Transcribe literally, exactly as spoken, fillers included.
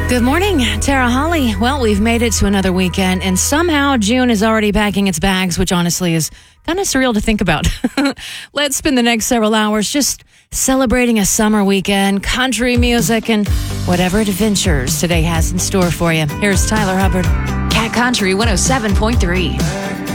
Good morning, Tara Holly. Well, we've made it to another weekend, and somehow June is already packing its bags, which honestly is kind of surreal to think about. Let's spend the next several hours just celebrating a summer weekend, country music, and whatever adventures today has in store for you. Here's Tyler Hubbard. Cat Country one oh seven point three.